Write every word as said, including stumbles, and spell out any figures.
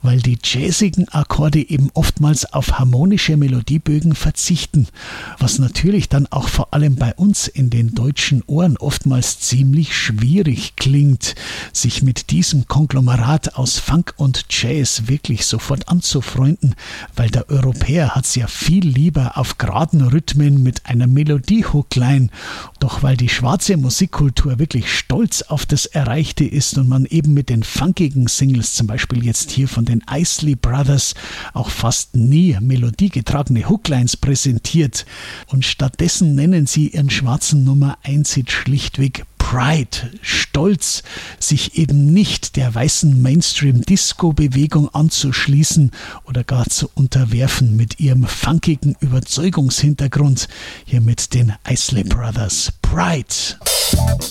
weil die jazzigen Akkorde eben oftmals auf harmonische Melodiebögen verzichten, was natürlich dann auch vor allem bei uns in den deutschen Ohren oftmals ziemlich schwierig klingt, sich mit diesem Konglomerat aus Funk und Jazz wirklich sofort anzufreunden, weil der Europäer hat's ja viel lieber auf geraden Rhythmen mit einer Melodie-Hookline. Doch weil die schwarze Musikkultur wirklich stolz auf das Erreichte ist und man eben mit den funkigen Singles, zum Beispiel jetzt hier von den Isley Brothers, auch fast nie melodiegetragene Hooklines präsentiert und stattdessen nennen sie ihren schwarzen Nummer eins Hit schlichtweg Pride, stolz, sich eben nicht der weißen Mainstream-Disco-Bewegung anzuschließen oder gar zu unterwerfen mit ihrem funkigen Überzeugungshintergrund, hier mit den Isley Brothers. Pride.